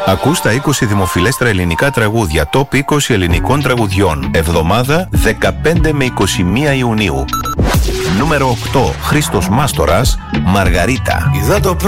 Ακούς τα 20 δημοφιλέστερα ελληνικά τραγούδια Top 20 ελληνικών τραγουδιών. Εβδομάδα 15 με 21 Ιουνίου. Νούμερο 8. Χρήστος Μάστορας, Μαργαρίτα. Είδα το